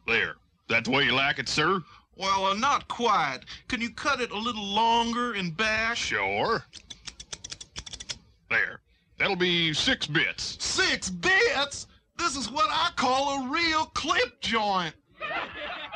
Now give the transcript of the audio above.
There. That the way you like it, sir? Well, not quite. Can you cut it a little longer and back? Sure. There. That'll be 6 bits. 6 bits? This is what I call a real clip joint.